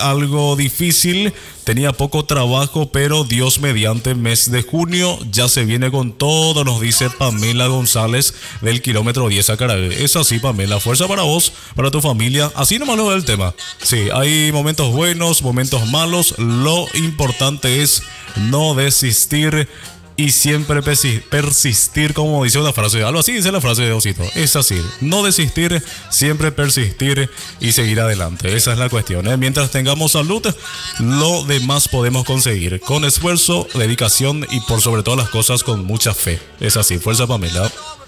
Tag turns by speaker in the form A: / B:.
A: algo difícil, tenía poco trabajo, pero Dios mediante mes de junio ya se viene con todo, nos dice Pamela González del kilómetro 10 a Carabel. Es así, Pamela, fuerza para vos, para tu familia, así nomás lo ve el tema. Sí, hay momentos buenos, momentos malos, lo importante es no desistir y siempre persistir, como dice una frase, algo así dice la frase de Osito. Es así, no desistir, siempre persistir y seguir adelante. Esa es la cuestión, ¿eh? Mientras tengamos salud, lo demás podemos conseguir con esfuerzo, dedicación y por sobre todas las cosas con mucha fe. Es así, fuerza Pamela.